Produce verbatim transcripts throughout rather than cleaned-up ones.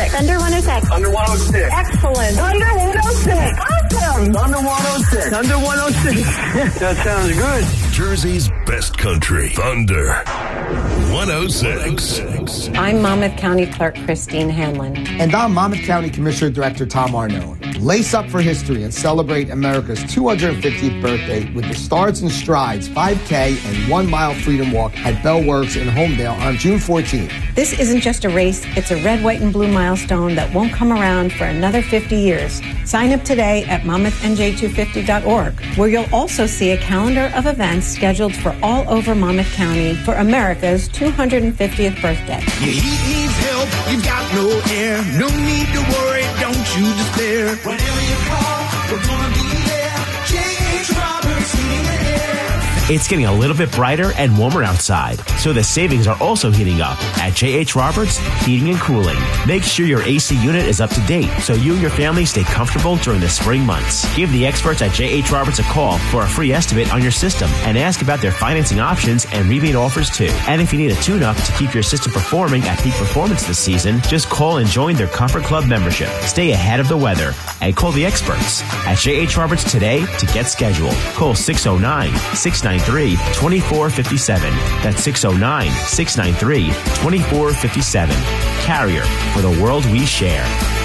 six. Thunder one oh six. Thunder one oh six. Excellent. Thunder one oh six. Awesome. Thunder one oh six. Thunder one oh six. That sounds good. Jersey's best country. Thunder one oh six. I'm Monmouth County Clerk Christine Hanlon. And I'm Monmouth County Commissioner Director Tom Arnone. Lace up for history and celebrate America's two hundred fiftieth birthday with the Stars and Strides five K and one mile Freedom Walk at Bell Works in Homedale on June fourteenth. This isn't just a race, it's a red, white, and blue milestone that won't come around for another fifty years. Sign up today at monmouth n j two fifty dot org, where you'll also see a calendar of events scheduled for all over Monmouth County for America's two hundred fiftieth birthday. Your heat needs help, you've got no air. No need to worry, don't you despair. Whenever you call, we're gonna be there. J H Roberts, heating the air. It's getting a little bit brighter and warmer outside, so the savings are also heating up at J H Roberts Heating and Cooling. Make sure your A C unit is up to date so you and your family stay comfortable during the spring months. Give the experts at J H Roberts a call for a free estimate on your system and ask about their financing options and rebate offers too. And if you need a tune-up to keep your system performing at peak performance this season, just call and join their Comfort Club membership. Stay ahead of the weather and call the experts at J H Roberts today to get scheduled. Call six oh nine, six nine three, two four five seven. That's six oh nine, six nine three, two four five seven. Carrier, for the world we share.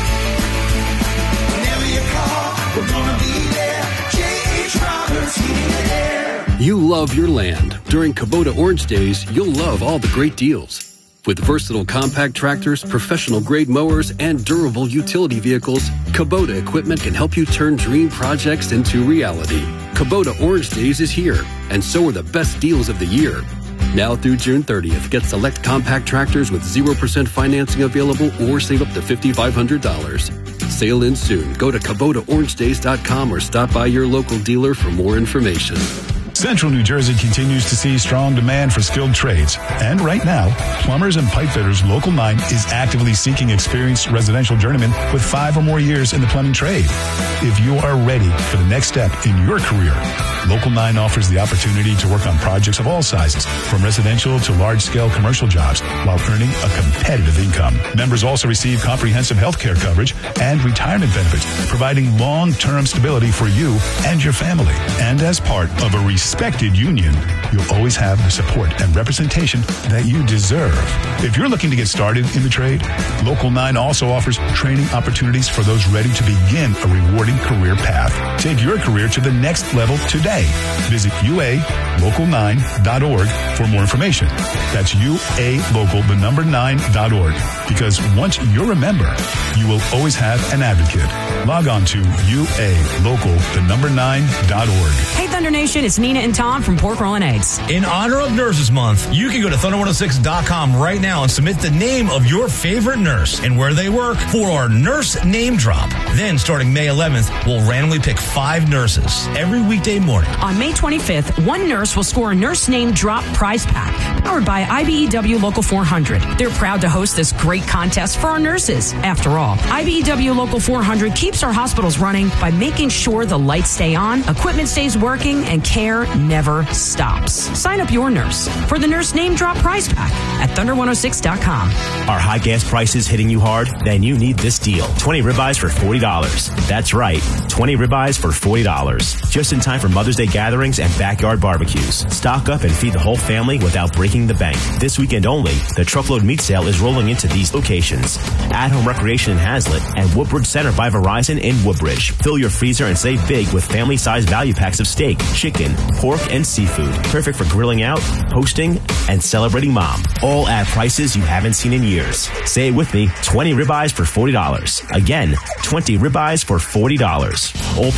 Whenever you call, we're gonna be there. J H Roberts, heating the air. You love your land. During Kubota Orange Days, you'll love all the great deals. With versatile compact tractors, professional-grade mowers, and durable utility vehicles, Kubota equipment can help you turn dream projects into reality. Kubota Orange Days is here, and so are the best deals of the year. Now through June thirtieth, get select compact tractors with zero percent financing available or save up to five thousand five hundred dollars. Sale ends soon. Go to Kubota Orange Days dot com or stop by your local dealer for more information. Central New Jersey continues to see strong demand for skilled trades. And right now, Plumbers and Pipe Fitters Local nine is actively seeking experienced residential journeymen with five or more years in the plumbing trade. If you are ready for the next step in your career, Local nine offers the opportunity to work on projects of all sizes, from residential to large-scale commercial jobs, while earning a competitive income. Members also receive comprehensive health care coverage and retirement benefits, providing long-term stability for you and your family. And as part of a respected union, you'll always have the support and representation that you deserve. If you're looking to get started in the trade, Local nine also offers training opportunities for those ready to begin a rewarding career path. Take your career to the next level today. Visit U A local nine dot org for more information. That's U A local, the number nine dot org. Because once you're a member, you will always have an advocate. Log on to U A local, the number nine dot org. Hey, Thunder Nation, it's Nina and Tom from Pork Roll and Eggs. In honor of Nurses Month, you can go to thunder one oh six dot com right now and submit the name of your favorite nurse and where they work for our Nurse Name Drop. Then, starting May eleventh, we'll randomly pick five nurses every weekday morning. On May twenty-fifth, one nurse will score a Nurse Name Drop prize pack, powered by I B E W Local four hundred. They're proud to host this great contest for our nurses. After all, I B E W Local four hundred keeps our hospitals running by making sure the lights stay on, equipment stays working, and care never stops. Sign up your nurse for the Nurse Name Drop prize pack at thunder one oh six dot com. Are high gas prices hitting you hard? Then you need this deal. twenty ribeyes for forty dollars. That's right, twenty ribeyes for forty dollars. Just in time for Mother's Day gatherings and backyard barbecues. Stock up and feed the whole family without breaking the bank. This weekend only, the Truckload Meat Sale is rolling into these locations. At Home Recreation in Hazlet and Woodbridge Center by Verizon in Woodbridge. Fill your freezer and save big with family-sized value packs of steak, chicken, pork, and seafood. Perfect for grilling out, hosting, and celebrating mom. All at prices you haven't seen in years. Say it with me, twenty ribeyes for forty dollars. Again, twenty ribeyes for forty dollars. All